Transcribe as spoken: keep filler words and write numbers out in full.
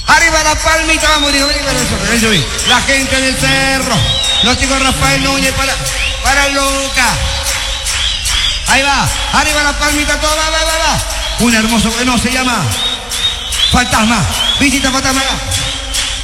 Arriba la palmita, vamos, digo, vení para eso, vení. La gente del cerro. Los chicos Rafael Núñez para, para Luca. Ahí va, arriba la palmita, todo, va, va, va, va. Un hermoso, no, se llama Fantasma. Visita Fantasma.